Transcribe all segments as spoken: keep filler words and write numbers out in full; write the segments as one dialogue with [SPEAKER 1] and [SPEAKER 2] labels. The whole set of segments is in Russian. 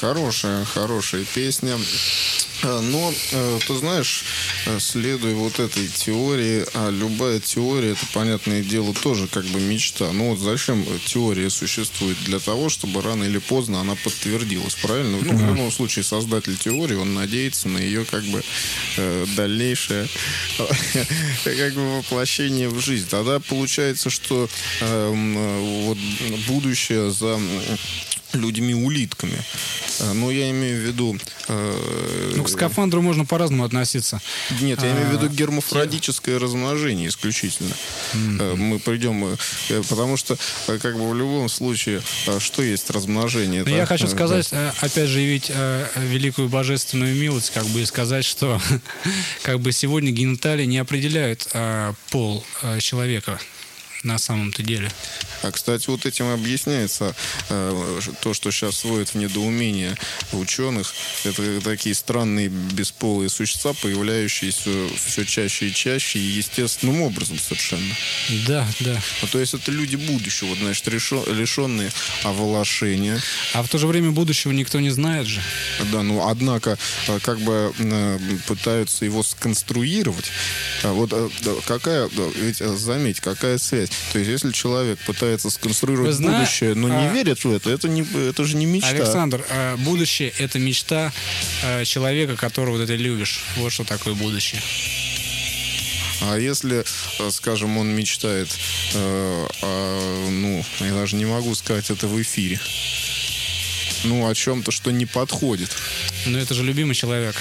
[SPEAKER 1] Хорошая, хорошая песня. Но, ты знаешь, следуя вот этой теории, а любая теория, это, понятное дело, тоже как бы мечта. Ну вот зачем теория существует? Для того, чтобы рано или поздно она подтвердилась, правильно? Ну, в любом случае, создатель теории, он надеется на ее как бы дальнейшее как бы воплощение в жизнь. Тогда получается, что вот будущее за людьми-улитками. Но я имею в виду... Э,
[SPEAKER 2] ну, к скафандру можно по-разному относиться.
[SPEAKER 1] Нет, я имею в виду гермафродическое размножение исключительно. Mm-hmm. Мы придем... Потому что, как бы, в любом случае, что есть размножение?
[SPEAKER 2] Я хочу сказать, да. опять же, явить великую божественную милость, как бы, и сказать, что как бы сегодня гениталии не определяют пол человека. На самом-то деле.
[SPEAKER 1] А, кстати, вот этим объясняется э, то, что сейчас вводит в недоумение ученых. Это такие странные бесполые существа, появляющиеся все чаще и чаще и естественным образом совершенно.
[SPEAKER 2] Да, да.
[SPEAKER 1] Ну, то есть это люди будущего, вот, значит, решо, лишенные оволошения.
[SPEAKER 2] А в то же время будущего никто не знает же.
[SPEAKER 1] Да, ну, однако, как бы э, пытаются его сконструировать. Вот какая, ведь заметь, какая связь. То есть, если человек пытается сконструировать
[SPEAKER 2] Вы
[SPEAKER 1] будущее, но не
[SPEAKER 2] а...
[SPEAKER 1] верит в это, это, не, это же не мечта.
[SPEAKER 2] Александр, будущее — это мечта человека, которого ты любишь. Вот что такое будущее.
[SPEAKER 1] А если, скажем, он мечтает, э, о, ну, я даже не могу сказать это в эфире, ну, о чем-то, что не подходит.
[SPEAKER 2] Но это же любимый человек.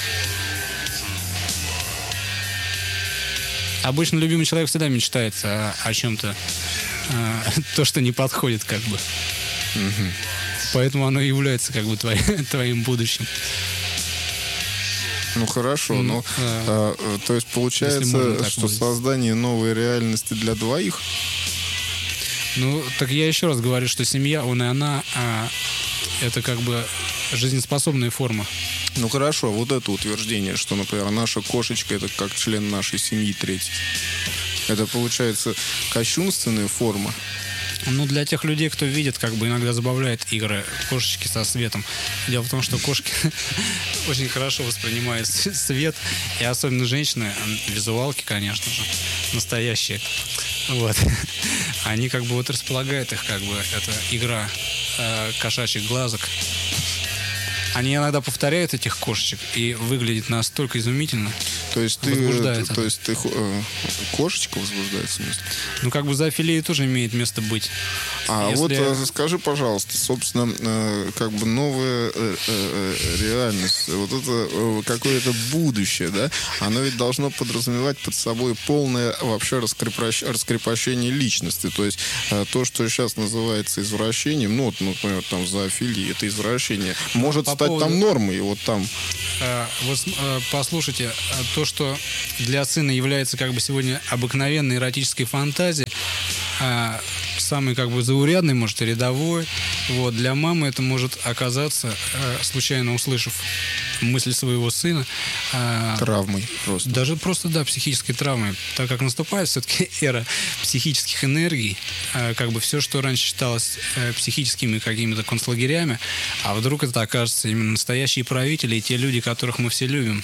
[SPEAKER 2] Обычно любимый человек всегда мечтает о, о чем-то, а, то, что не подходит, как бы. Угу. Поэтому оно и является, как бы, твоим, твоим будущим.
[SPEAKER 1] Ну, хорошо, mm, но а, а, то есть получается, что будет. Создание новой реальности для двоих?
[SPEAKER 2] Ну, так я еще раз говорю, что семья, он и она, а, это как бы жизнеспособная форма.
[SPEAKER 1] Ну хорошо, вот это утверждение, что, например, наша кошечка — это как член нашей семьи третий. Это, получается, кощунственная форма.
[SPEAKER 2] Ну, для тех людей, кто видит, как бы иногда забавляет игры кошечки со светом. Дело в том, что кошки очень хорошо воспринимают свет, и особенно женщины, визуалки, конечно же, настоящие. Вот. Они как бы вот располагают их, как бы, это игра э, кошачьих глазок. Они иногда повторяют этих кошечек и выглядит настолько изумительно.
[SPEAKER 1] То есть ты, то, то есть ты э, кошечка возбуждает, в смысле?
[SPEAKER 2] Ну, как бы зоофилия тоже имеет место быть.
[SPEAKER 1] А Если... вот э, скажи, пожалуйста, собственно, э, как бы новая э, э, реальность, вот это э, какое-то будущее, да, оно ведь должно подразумевать под собой полное вообще раскрепощ... раскрепощение личности. То есть э, то, что сейчас называется извращением, ну, вот, например, там зоофилия, это извращение, может По стать поводу... там нормой, вот там.
[SPEAKER 2] Э, вот, э, послушайте, то, что для сына является как бы сегодня обыкновенной эротической фантазией, а самый как бы заурядный, может, и рядовой, вот, для мамы это может оказаться, случайно услышав мысль своего сына,
[SPEAKER 1] травмой просто.
[SPEAKER 2] Даже просто, да, психической травмой, так как наступает все-таки эра психических энергий, как бы все, что раньше считалось психическими какими-то концлагерями, а вдруг это окажется именно настоящие правители и те люди, которых мы все любим.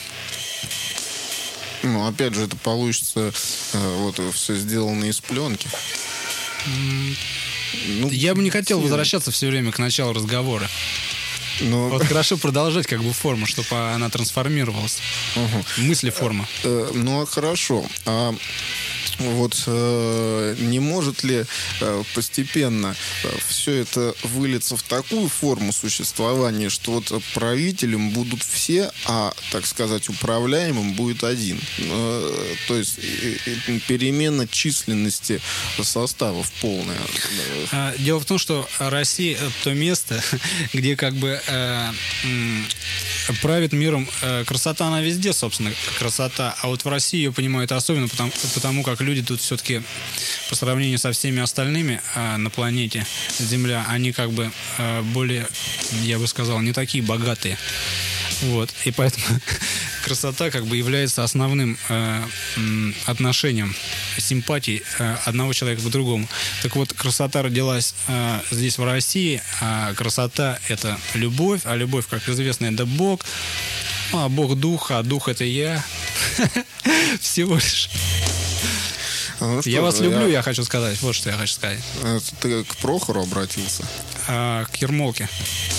[SPEAKER 1] Ну, опять же, это получится э, вот все сделано из пленки.
[SPEAKER 2] Mm. Ну, я бы не хотел сильно. возвращаться все время к началу разговора. Но... Вот хорошо продолжать как бы форму, чтобы она трансформировалась. Угу. Мысли-форма.
[SPEAKER 1] Э, э, ну, хорошо. А вот э, не может ли э, постепенно э, все это вылиться в такую форму существования, что вот правителем будут все, а, так сказать, управляемым будет один? Э, то есть э, э, перемена численности составов полная.
[SPEAKER 2] Дело в том, что Россия — это то место, где как бы э, э, правит миром э, красота, она везде, собственно, красота. А вот в России ее понимают особенно, потому, потому как люди тут все-таки по сравнению со всеми остальными э, на планете Земля, они как бы э, более, я бы сказал, не такие богатые. Вот. И поэтому красота как бы является основным э, отношением симпатий э, одного человека к другому. Так вот, красота родилась э, здесь, в России, а красота — это любовь, а любовь, как известно, это Бог. Ну, а Бог — дух, а дух — это я. Всего лишь.
[SPEAKER 1] Ну,
[SPEAKER 2] я
[SPEAKER 1] что,
[SPEAKER 2] вас люблю,
[SPEAKER 1] я...
[SPEAKER 2] я хочу сказать. Вот что я хочу сказать.
[SPEAKER 1] Ты к Прохору обратился?
[SPEAKER 2] А, к Ермолке.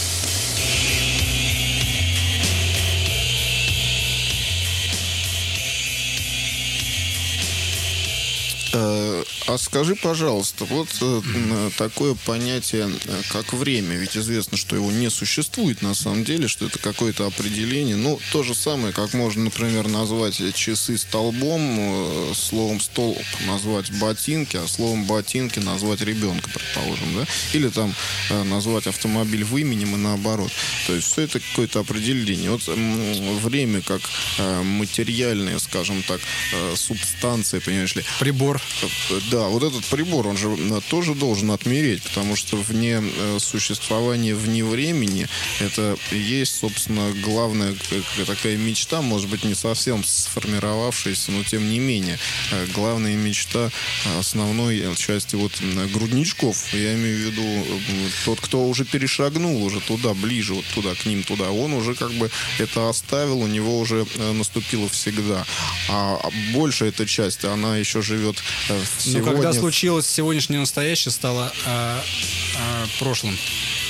[SPEAKER 1] А скажи, пожалуйста, вот э, такое понятие, как время, ведь известно, что его не существует на самом деле, что это какое-то определение. Ну, то же самое, как можно, например, назвать часы столбом, э, словом столб назвать ботинки, а словом ботинки назвать ребенка, предположим, да? Или там э, назвать автомобиль выменем и наоборот. То есть все это какое-то определение. Вот э, время как э, материальная, скажем так, э, субстанция, понимаешь ли?
[SPEAKER 2] Прибор.
[SPEAKER 1] Да, вот этот прибор, он же тоже должен отмереть, потому что вне существования, вне времени, это есть, собственно, главная такая мечта, может быть, не совсем сформировавшаяся, но тем не менее, главная мечта основной части вот грудничков, я имею в виду тот, кто уже перешагнул уже туда, ближе вот туда, к ним туда, он уже как бы это оставил, у него уже наступило всегда. А большая эта часть, она еще живет
[SPEAKER 2] Сегодня... Но когда случилось сегодняшнее настоящее, стало э, э, прошлым.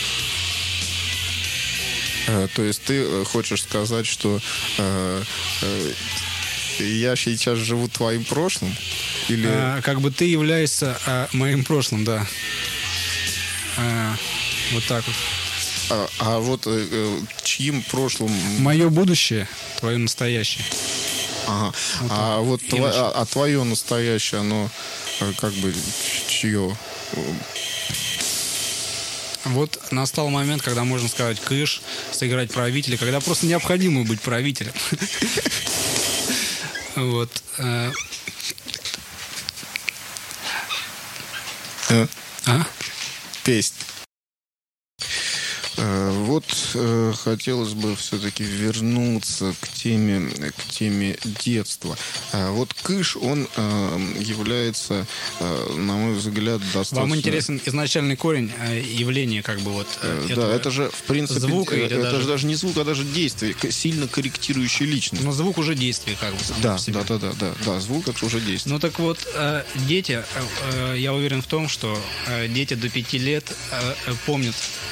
[SPEAKER 1] Э, то есть ты хочешь сказать, что э, э, я сейчас живу твоим прошлым? Или...
[SPEAKER 2] Э, как бы ты являешься э, моим прошлым, да. Э, вот так вот.
[SPEAKER 1] А, а вот э, чьим прошлым?
[SPEAKER 2] Мое будущее, твое настоящее.
[SPEAKER 1] Ага. Вот а вот тво, а, а твое настоящее, оно как бы чье?
[SPEAKER 2] Вот настал момент, когда можно сказать кыш, сыграть правителя, когда просто необходимо быть правителем. Вот.
[SPEAKER 1] А? Песнь. Вот э, хотелось бы все-таки вернуться к теме, к теме детства. А вот кыш, он э, является, э, на мой взгляд, достаточно...
[SPEAKER 2] Вам интересен изначальный корень э, явления, как бы вот...
[SPEAKER 1] Э, да, это же, в принципе,
[SPEAKER 2] звук,
[SPEAKER 1] э, это
[SPEAKER 2] даже...
[SPEAKER 1] же даже не звук, а даже действие, сильно корректирующее личность.
[SPEAKER 2] Но звук уже действие, как бы, само
[SPEAKER 1] да,
[SPEAKER 2] по себе.
[SPEAKER 1] Да, да, да, да, да, звук это уже действие.
[SPEAKER 2] Ну так вот, э, дети, э, я уверен в том, что э, дети до пяти лет э, помнят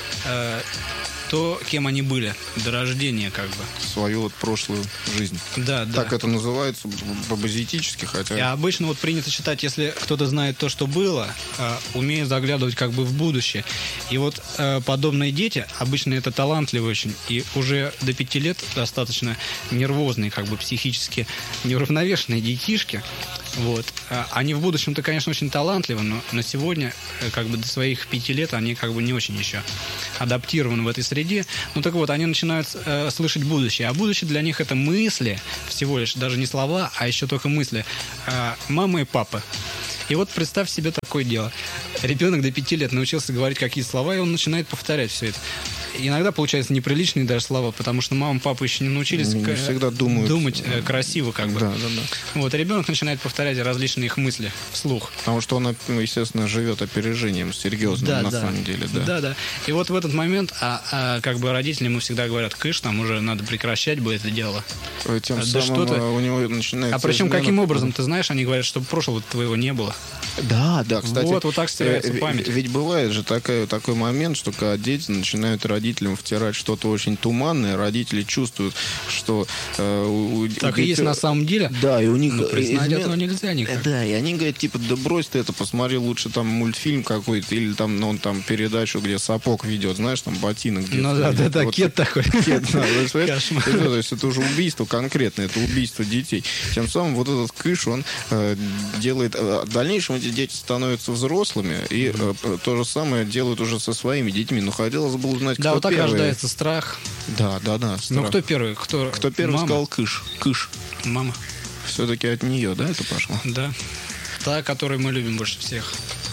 [SPEAKER 2] э, то, кем они были до рождения, как бы.
[SPEAKER 1] Свою вот прошлую жизнь.
[SPEAKER 2] Да, да.
[SPEAKER 1] Так это называется по-базитически, хотя...
[SPEAKER 2] И обычно вот принято считать, если кто-то знает то, что было, э, умеет заглядывать как бы в будущее. И вот э, подобные дети, обычно это талантливые очень, и уже до пяти лет достаточно нервозные, как бы психически неуравновешенные детишки. Вот. Они в будущем-то, конечно, очень талантливы, но на сегодня, как бы до своих пяти лет, они как бы не очень еще адаптированы в этой среде. Ну так вот, они начинают э, слышать будущее. А будущее для них это мысли, всего лишь, даже не слова, а еще только мысли. Э, мамы и папы. И вот представь себе такое дело. Ребенок до пяти лет научился говорить какие-то слова, и он начинает повторять все это. Иногда получаются неприличные даже слова, потому что мама, папа еще не научились
[SPEAKER 1] не
[SPEAKER 2] к...
[SPEAKER 1] всегда думают.
[SPEAKER 2] думать э, красиво, как бы.
[SPEAKER 1] Да, да, да.
[SPEAKER 2] Вот, и ребенок начинает повторять различные их мысли вслух.
[SPEAKER 1] Потому что он, естественно, живет опережением серьезным,
[SPEAKER 2] да,
[SPEAKER 1] на
[SPEAKER 2] да.
[SPEAKER 1] самом деле. Да,
[SPEAKER 2] да. да. И вот в этот момент, а, а, как бы родители ему всегда говорят, кыш, там уже надо прекращать бы это дело.
[SPEAKER 1] Тем
[SPEAKER 2] да
[SPEAKER 1] самым
[SPEAKER 2] что-то...
[SPEAKER 1] у него начинается...
[SPEAKER 2] А причем
[SPEAKER 1] измена...
[SPEAKER 2] каким образом, ты знаешь, они говорят, что прошлого твоего не было.
[SPEAKER 1] Да, да, кстати.
[SPEAKER 2] Вот, вот так стирается
[SPEAKER 1] э,
[SPEAKER 2] память.
[SPEAKER 1] Ведь бывает же такой, такой момент, что когда дети начинают родителям втирать что-то очень туманное, родители чувствуют, что... Э, у,
[SPEAKER 2] так
[SPEAKER 1] у
[SPEAKER 2] и
[SPEAKER 1] детей...
[SPEAKER 2] есть на самом деле.
[SPEAKER 1] Да, и у них...
[SPEAKER 2] Но признать
[SPEAKER 1] измен...
[SPEAKER 2] этого нельзя никак.
[SPEAKER 1] Да, и они говорят, типа, да брось ты это, посмотри лучше там мультфильм какой-то, или там, ну, там передачу, где сапог ведет, знаешь, там ботинок где-то.
[SPEAKER 2] Ну да, да, да,
[SPEAKER 1] вот
[SPEAKER 2] кет такой.
[SPEAKER 1] Кет, да, кошмар. То есть это уже убийство конкретное, это убийство детей. Тем самым вот этот кыш, он э, делает... Э, в дальнейшем эти дети становятся взрослыми, и э, то же самое делают уже со своими детьми. Но хотелось бы узнать,
[SPEAKER 2] да,
[SPEAKER 1] кто
[SPEAKER 2] вот так
[SPEAKER 1] первый.
[SPEAKER 2] Рождается страх.
[SPEAKER 1] Да, да, да.
[SPEAKER 2] Ну, кто первый? Кто,
[SPEAKER 1] кто первый
[SPEAKER 2] мама?
[SPEAKER 1] сказал кыш? Кыш.
[SPEAKER 2] Мама.
[SPEAKER 1] Все-таки от нее, да, это пошло?
[SPEAKER 2] Да. Та, которую мы любим больше всех.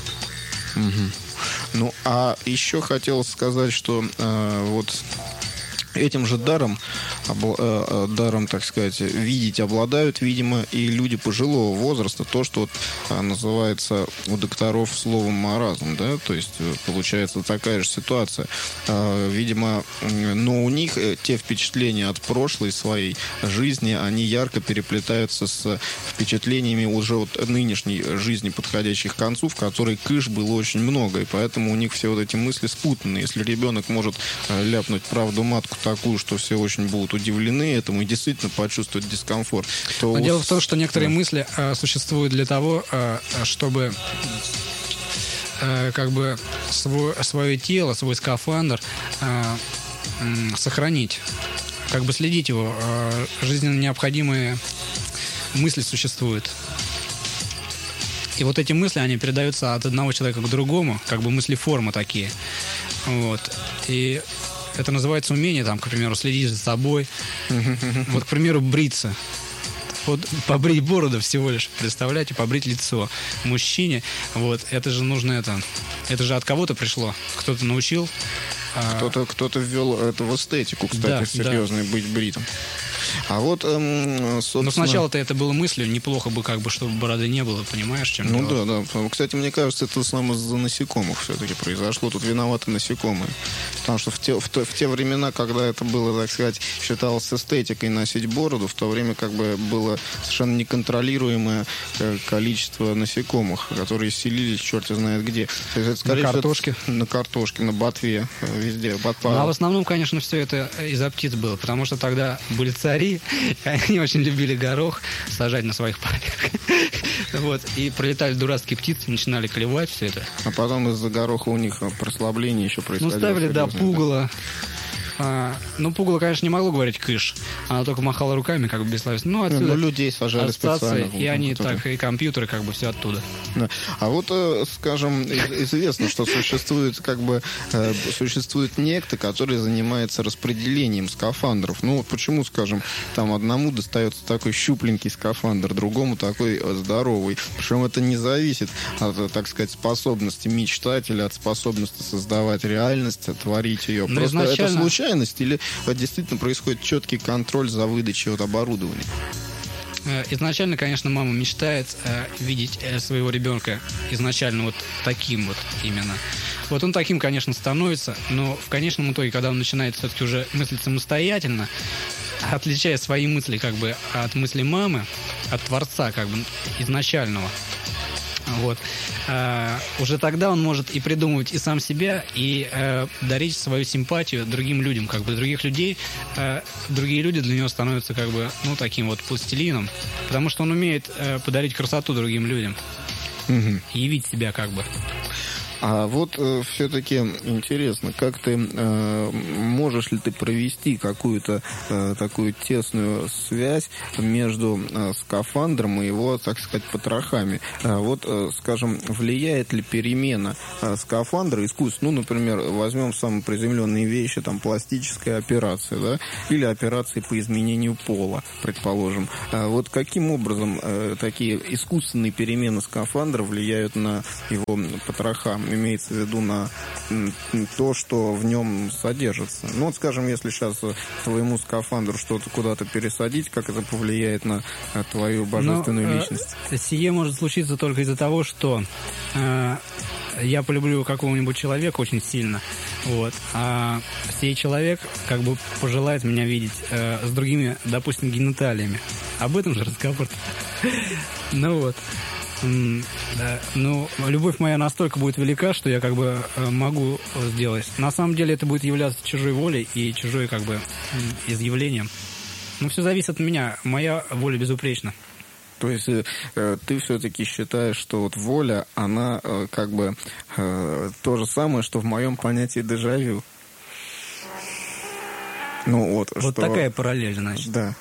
[SPEAKER 1] Угу. Ну, а еще хотел сказать, что э, вот этим же даром обла- э, даром, так сказать, видеть обладают, видимо, и люди пожилого возраста. То, что вот, а, называется у докторов словом маразм, да, то есть э, получается такая же ситуация. А, видимо, м, но у них э, те впечатления от прошлой своей жизни, они ярко переплетаются с впечатлениями уже вот нынешней жизни, подходящих к концу, в которой кыш было очень много, и поэтому у них все вот эти мысли спутаны. Если ребенок может э, ляпнуть правду матку такую, что все очень будут удивлены этому и действительно почувствовать дискомфорт, то...
[SPEAKER 2] Но
[SPEAKER 1] у...
[SPEAKER 2] дело в том, что некоторые
[SPEAKER 1] Да.
[SPEAKER 2] мысли э, существуют для того, э, чтобы э, как бы свой, свое тело, свой скафандр э, м, сохранить, как бы следить его. Э, жизненно необходимые мысли существуют. И вот эти мысли, они передаются от одного человека к другому, как бы мысли-формы такие. Вот. И это называется умение, там, к примеру, следить за собой. Вот, к примеру, бриться. Вот побрить бороду всего лишь, представляете, побрить лицо мужчине. Вот, это же нужно это... Это же от кого-то пришло. Кто-то научил.
[SPEAKER 1] Кто-то, кто-то ввел это в эстетику, кстати,
[SPEAKER 2] Да,
[SPEAKER 1] серьезно,
[SPEAKER 2] да.
[SPEAKER 1] быть бритым. А вот, эм, собственно...
[SPEAKER 2] Но сначала-то это было мыслью, неплохо бы, как бы, чтобы бороды не было, понимаешь, чем
[SPEAKER 1] Ну
[SPEAKER 2] дело?
[SPEAKER 1] да, да. Кстати, мне кажется, это самое из-за насекомых все-таки произошло. Тут виноваты насекомые. Потому что в те, в, то, в те времена, когда это было, так сказать, считалось эстетикой носить бороду, в то время как бы было совершенно неконтролируемое э, количество насекомых, которые селились черти знает где. То есть, это, скорее
[SPEAKER 2] На
[SPEAKER 1] всего,
[SPEAKER 2] картошке.
[SPEAKER 1] это- на картошке, на ботве, э, везде. Ботва.
[SPEAKER 2] Ну, а в основном, конечно, все это из-за птиц было, потому что тогда были цари, и они очень любили горох сажать на своих полях. Вот. И пролетали дурацкие птицы, начинали клевать все это.
[SPEAKER 1] А потом из-за гороха у них прослабление еще
[SPEAKER 2] Ну,
[SPEAKER 1] происходило.
[SPEAKER 2] ставили, да,
[SPEAKER 1] серьезное,
[SPEAKER 2] пугало. А, ну, пугало, конечно, не могло говорить кыш. Она только махала руками, как бы бессловесно. Ну, отсюда
[SPEAKER 1] Ну, людей сажали
[SPEAKER 2] ассоциации,
[SPEAKER 1] специально.
[SPEAKER 2] и они
[SPEAKER 1] Кто-то-
[SPEAKER 2] так, и компьютеры, как бы все оттуда.
[SPEAKER 1] Да. А вот, э, скажем, из- известно, что существует как бы э, существует некто, который занимается распределением скафандров. Ну вот почему, скажем, там одному достается такой щупленький скафандр, другому такой э, здоровый. Причем это не зависит от, э, так сказать, способности мечтателя, от способности создавать реальность, творить ее.
[SPEAKER 2] Но
[SPEAKER 1] Просто это
[SPEAKER 2] изначально-
[SPEAKER 1] случайность или э, действительно происходит четкий контроль за выдачей вот оборудования?
[SPEAKER 2] Э, Изначально, конечно, мама мечтает э, видеть э, своего ребенка изначально вот таким вот именно. Вот он таким, конечно, становится, но в конечном итоге, когда он начинает все-таки уже мыслить самостоятельно, отличая свои мысли как бы от мысли мамы, от Творца как бы изначального, вот. А, уже тогда он может и придумывать и сам себя, и э, дарить свою симпатию другим людям, как бы других людей. Э, другие люди для него становятся как бы, ну, таким вот пластилином, потому что он умеет э, подарить красоту другим людям,
[SPEAKER 1] Мгм.
[SPEAKER 2] и явить себя как бы.
[SPEAKER 1] А вот э, все-таки интересно, как ты э, можешь ли ты провести какую-то э, такую тесную связь между э, скафандром и его, так сказать, потрохами? Э, вот, э, скажем, влияет ли перемена э, скафандра искусственно? Ну, например, возьмем самые приземленные вещи, там, пластическая операция, да, или операции по изменению пола, предположим. Э, вот каким образом э, такие искусственные перемены скафандра влияют на его потроха? Имеется в виду на м, то, что в нем содержится. Ну, вот, скажем, если сейчас твоему скафандру что-то куда-то пересадить, как это повлияет на э, твою божественную
[SPEAKER 2] Но, э,
[SPEAKER 1] личность?
[SPEAKER 2] Сие может случиться только из-за того, что э, я полюблю какого-нибудь человека очень сильно, вот, а сей человек как бы пожелает меня видеть э, с другими, допустим, гениталиями. Об этом же разговор. Ну вот. М, да. Ну, любовь моя настолько будет велика, что я как бы э, могу сделать. На самом деле это будет являться чужой волей и чужой как бы м, изъявлением. Ну, все зависит от меня. Моя воля безупречна.
[SPEAKER 1] То есть э, э, ты все-таки считаешь, что вот воля, она э, как бы э, то же самое, что в моем понятии дежавю? Ну вот,
[SPEAKER 2] Вот
[SPEAKER 1] что...
[SPEAKER 2] такая параллель, значит.
[SPEAKER 1] Да.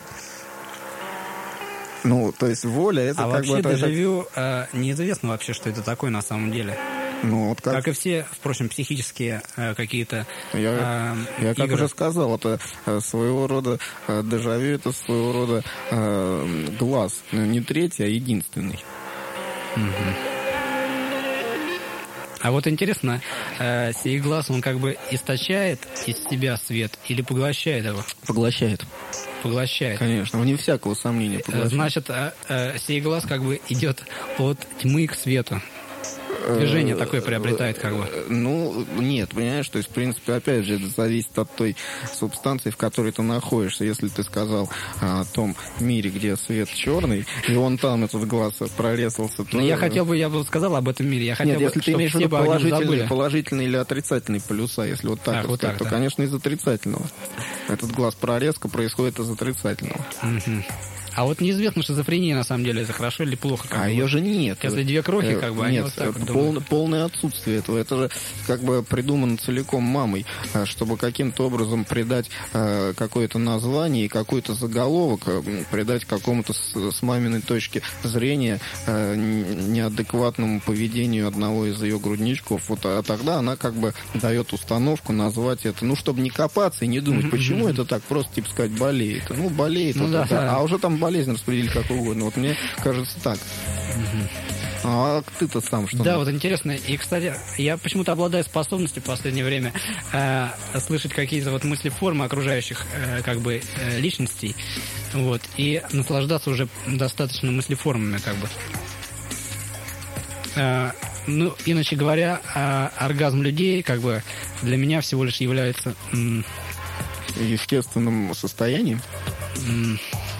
[SPEAKER 1] Ну, то есть воля, это
[SPEAKER 2] А
[SPEAKER 1] как
[SPEAKER 2] вообще
[SPEAKER 1] бы... это-
[SPEAKER 2] дежавю э, неизвестно вообще, что это такое на самом деле.
[SPEAKER 1] Ну, вот как...
[SPEAKER 2] Как и все, впрочем, психические э, какие-то
[SPEAKER 1] Я,
[SPEAKER 2] э,
[SPEAKER 1] я как
[SPEAKER 2] игры.
[SPEAKER 1] уже сказал, это э, своего рода э, дежавю, это своего рода э, глаз. Ну, не третий, а единственный.
[SPEAKER 2] А вот интересно, э, сей глаз, он как бы источает из себя свет или поглощает его?
[SPEAKER 3] Поглощает.
[SPEAKER 2] Поглощает.
[SPEAKER 3] Конечно, вне всякого сомнения поглощает.
[SPEAKER 2] Значит, э, э, сей глаз как бы идет от тьмы к свету. Движение такое приобретает как бы.
[SPEAKER 3] Ну, нет, понимаешь, то есть, в принципе, опять же, это зависит от той субстанции, в которой ты находишься. Если ты сказал о том мире, где свет черный, и он там, этот глаз, прорезался, то...
[SPEAKER 2] Но я хотел бы, я бы сказал об этом мире. Я хотел
[SPEAKER 3] Нет,
[SPEAKER 2] бы,
[SPEAKER 3] если ты имеешь в виду положительные, положительные или отрицательные полюса, если вот так
[SPEAKER 2] Ах,
[SPEAKER 3] вот
[SPEAKER 2] вот
[SPEAKER 3] сказать,
[SPEAKER 2] так,
[SPEAKER 3] то,
[SPEAKER 2] да.
[SPEAKER 3] конечно, из отрицательного. Этот глаз прорезка происходит из отрицательного.
[SPEAKER 2] Угу. А вот неизвестно, шизофрения на самом деле, это хорошо или плохо.
[SPEAKER 3] А ее же нет.
[SPEAKER 2] Если две крохи, как бы, они
[SPEAKER 3] нет,
[SPEAKER 2] вот так вот
[SPEAKER 3] пол, полное отсутствие этого. Это же как бы придумано целиком мамой, чтобы каким-то образом придать э, какое-то название и какой-то заголовок, э, придать какому-то с, с маминой точки зрения э, неадекватному поведению одного из ее грудничков. Вот, а тогда она как бы дает установку назвать это, ну, чтобы не копаться и не думать, почему это так, просто типа сказать болеет. Ну, болеет,
[SPEAKER 2] ну,
[SPEAKER 3] вот
[SPEAKER 2] да,
[SPEAKER 3] это,
[SPEAKER 2] да.
[SPEAKER 3] А уже там болезнь распределить как угодно. Вот мне кажется так. Угу. А ты-то сам что?
[SPEAKER 2] Да, вот интересно. И, кстати, я почему-то обладаю способностью в последнее время э, слышать какие-то вот мыслеформы окружающих э, как бы э, личностей, вот, и наслаждаться уже достаточно мыслеформами, как бы. Э, ну, иначе говоря, э, оргазм людей, как бы, для меня всего лишь является м-
[SPEAKER 3] естественным состоянием.
[SPEAKER 2] М-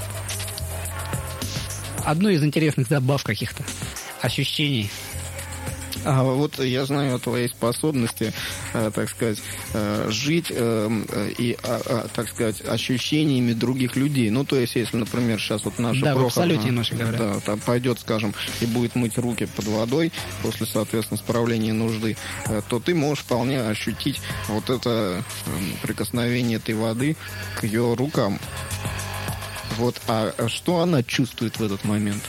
[SPEAKER 2] одной из интересных забав каких-то, ощущений.
[SPEAKER 3] А вот я знаю о твоей способности, э, так сказать, э, жить э, и, э, так сказать, ощущениями других людей. Ну, то есть, если, например, сейчас вот наша
[SPEAKER 2] да,
[SPEAKER 3] Прохоровна,
[SPEAKER 2] в абсолюте, немножко говоря.
[SPEAKER 3] Да, там пойдет, скажем, и будет мыть руки под водой после, соответственно, справления нужды, э, то ты можешь вполне ощутить вот это э, прикосновение этой воды к ее рукам. Вот, а что она чувствует в этот момент?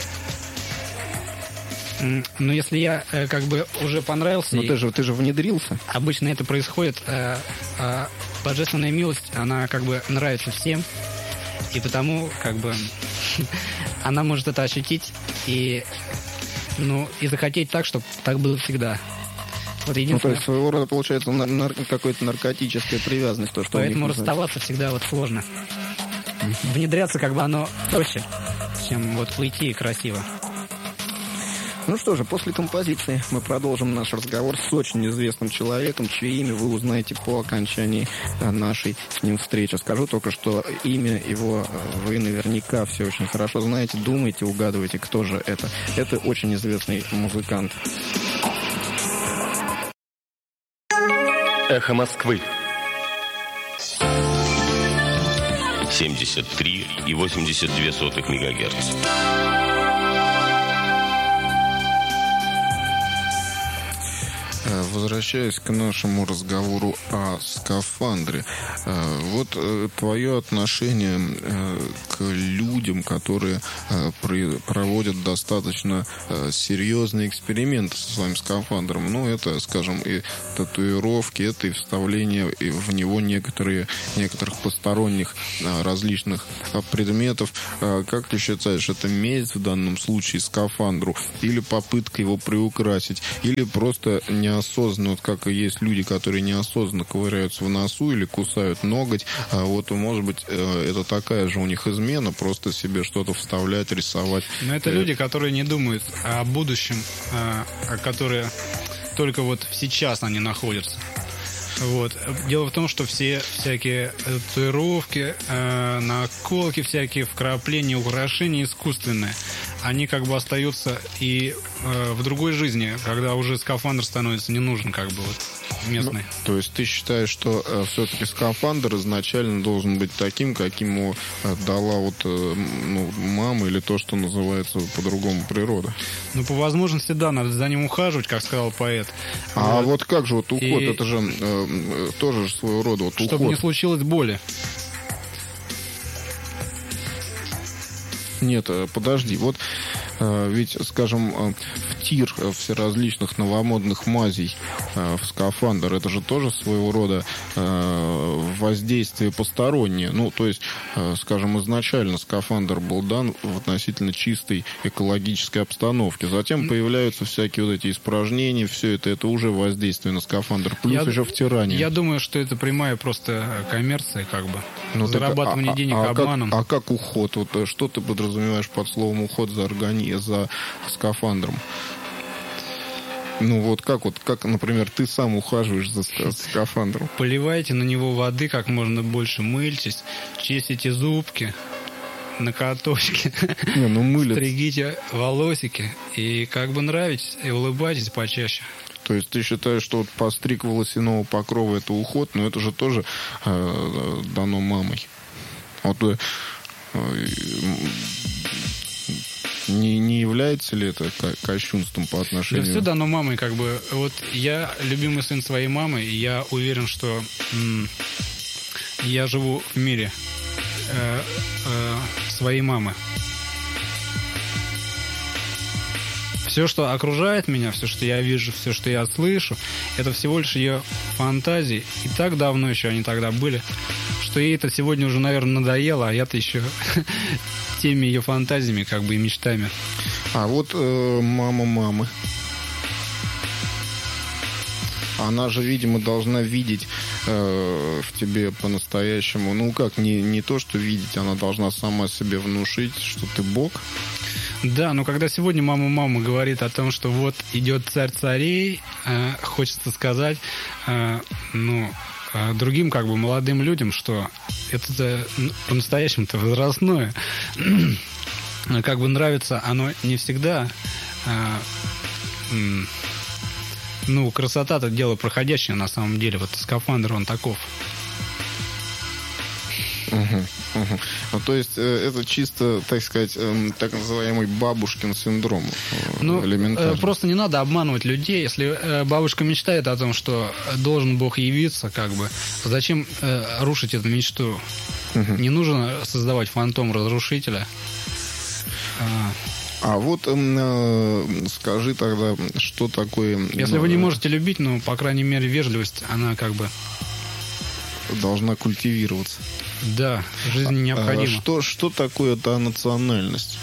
[SPEAKER 2] Ну, если я э, как бы уже понравился...
[SPEAKER 3] Но ты же, ты же внедрился.
[SPEAKER 2] Обычно это происходит... Э, э, божественная милость, она как бы нравится всем. И потому, как бы, она может это ощутить и, ну, и захотеть так, чтобы так было всегда. Вот
[SPEAKER 3] ну, то есть, своего рода, получается, нар- какая-то наркотическая привязанность. То, что
[SPEAKER 2] поэтому расставаться всегда вот сложно. Внедряться, как бы, оно проще, чем вот уйти красиво.
[SPEAKER 3] Ну что же, после композиции мы продолжим наш разговор с очень известным человеком, чье имя вы узнаете по окончании нашей с ним встречи. Скажу только, что имя его вы наверняка все очень хорошо знаете, думаете, угадываете, кто же это. Это очень известный музыкант.
[SPEAKER 4] Эхо Москвы. семьдесят три и восемьдесят две сотых мегагерц.
[SPEAKER 1] Возвращаясь к нашему разговору о скафандре, вот твое отношение к людям, которые проводят достаточно серьезные эксперименты со своим скафандром, ну, это, скажем, и татуировки, это и вставление в него некоторые, некоторых посторонних различных предметов. Как ты считаешь, это месть в данном случае скафандру или попытка его приукрасить, или просто неосознанно, вот как и есть люди, которые неосознанно ковыряются в носу или кусают ноготь, а вот, может быть, это такая же у них измена, просто себе что-то вставлять, рисовать.
[SPEAKER 2] Но это люди, которые не думают о будущем, а которые только вот сейчас они находятся. Вот. Дело в том, что все всякие татуировки, э, наколки, всякие вкрапления, украшения искусственные, они как бы остаются и э, в другой жизни, когда уже скафандр становится не нужен, как бы вот местный.
[SPEAKER 1] Ну, то есть ты считаешь, что э, все-таки скафандр изначально должен быть таким, каким его э, дала вот э, ну, мама, или то, что называется по-другому природа?
[SPEAKER 2] Ну, по возможности, да, надо за ним ухаживать, как сказал поэт.
[SPEAKER 1] А вот,
[SPEAKER 2] вот
[SPEAKER 1] вот как же вот уход,
[SPEAKER 2] и...
[SPEAKER 1] это же э, тоже своего рода вот
[SPEAKER 2] чтобы
[SPEAKER 1] уход.
[SPEAKER 2] не случилось боли.
[SPEAKER 1] Нет, подожди, вот Ведь, скажем, втир всеразличных новомодных мазей в скафандр, это же тоже своего рода воздействие постороннее. Ну, то есть, скажем, изначально скафандр был дан в относительно чистой экологической обстановке. Затем появляются всякие вот эти испражнения, все это, это уже воздействие на скафандр. Плюс
[SPEAKER 2] я,
[SPEAKER 1] еще втирание.
[SPEAKER 2] Я думаю, что это прямая просто коммерция, как бы.
[SPEAKER 1] Ну,
[SPEAKER 2] зарабатывание
[SPEAKER 1] так, а,
[SPEAKER 2] денег
[SPEAKER 1] а,
[SPEAKER 2] обманом.
[SPEAKER 1] Как, а как уход? Вот, что ты подразумеваешь под словом уход за органи... за скафандром? Ну вот как вот, как, например, ты сам ухаживаешь за скафандром?
[SPEAKER 2] Поливайте на него воды как можно больше, мыльтесь, чистите зубки, ноготочки,
[SPEAKER 1] Не, ну мылят.
[SPEAKER 2] стригите волосики и как бы нравитесь, и улыбайтесь почаще.
[SPEAKER 1] То есть ты считаешь, что вот постриг волосяного покрова это уход, но это же тоже э, дано мамой. Вот э, не, не является ли это кощунством по отношению?
[SPEAKER 2] Да все дано мамой, как бы. Вот я любимый сын своей мамы, и я уверен, что м- я живу в мире э, э, своей мамы. Все, что окружает меня, все, что я вижу, все, что я слышу, это всего лишь ее фантазии. И так давно еще они тогда были, что ей это сегодня уже, наверное, надоело, а я-то еще теми ее фантазиями, как бы, и мечтами.
[SPEAKER 1] А вот э, мама мамы. Она же, видимо, должна видеть э, в тебе по-настоящему. Ну как, не, не то, что видеть, она должна сама себе внушить, что ты Бог.
[SPEAKER 2] Да, но когда сегодня мама-мама говорит о том, что вот идет царь царей, э, хочется сказать, э, ну, э, другим как бы молодым людям, что это по-настоящему-то возрастное. Как бы нравится оно не всегда. Э, э, ну, красота-то дело проходящее на самом деле. Вот скафандр, он таков.
[SPEAKER 1] Угу, угу. Ну, то есть э, это чисто, так сказать, э, так называемый бабушкин синдром. Э,
[SPEAKER 2] ну,
[SPEAKER 1] элементарно.
[SPEAKER 2] Э, просто не надо обманывать людей. Если э, бабушка мечтает о том, что должен Бог явиться, как бы, зачем э, рушить эту мечту? Угу. Не нужно создавать фантом разрушителя.
[SPEAKER 1] А, а вот э, скажи тогда, что такое...
[SPEAKER 2] Если
[SPEAKER 1] ну,
[SPEAKER 2] вы не можете любить, ну, по крайней мере, вежливость, она как бы...
[SPEAKER 1] должна культивироваться.
[SPEAKER 2] Да, жизнь необходима.
[SPEAKER 1] А что, что такое та национальность?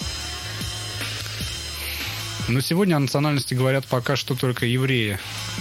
[SPEAKER 2] Ну, сегодня о национальности говорят пока что только евреи.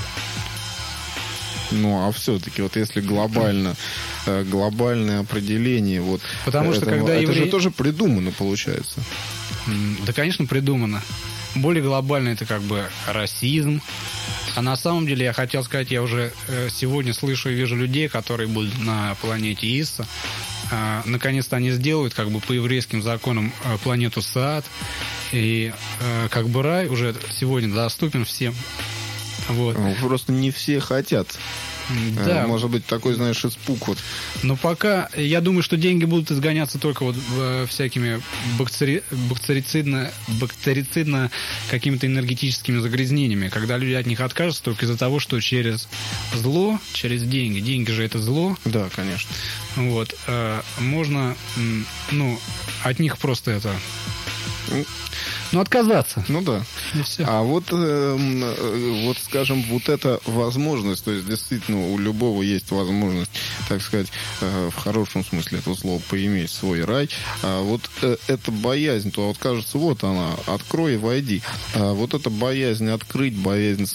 [SPEAKER 1] Ну, а все-таки, вот если глобально, глобальное определение, вот...
[SPEAKER 2] Потому что,
[SPEAKER 1] этому,
[SPEAKER 2] когда
[SPEAKER 1] это
[SPEAKER 2] евреи...
[SPEAKER 1] же тоже придумано, получается.
[SPEAKER 2] Да, конечно, придумано. Более глобально это как бы расизм. А на самом деле, я хотел сказать, я уже э, сегодня слышу и вижу людей, которые будут на планете Исса. Э, наконец-то они сделают как бы по еврейским законам э, планету Саад. И э, как бы рай уже сегодня доступен всем. Вот.
[SPEAKER 1] Просто не все хотят.
[SPEAKER 2] Да.
[SPEAKER 1] Может быть, такой, знаешь, испуг вот.
[SPEAKER 2] Но пока, я думаю, что деньги будут изгоняться только вот э, всякими бактери... бактерицидно... бактерицидно какими-то энергетическими загрязнениями, когда люди от них откажутся только из-за того, что через зло, через деньги, деньги же это зло.
[SPEAKER 1] Да, конечно.
[SPEAKER 2] Вот, э, можно, ну, от них просто это... Ну, отказаться.
[SPEAKER 1] Ну да.
[SPEAKER 2] И все.
[SPEAKER 1] А вот, э, вот, скажем, вот эта возможность, то есть действительно у любого есть возможность, так сказать, э, в хорошем смысле этого слова, поиметь свой рай. А вот э, эта боязнь, то вот кажется, вот она, открой и войди. А вот эта боязнь открыть, боязнь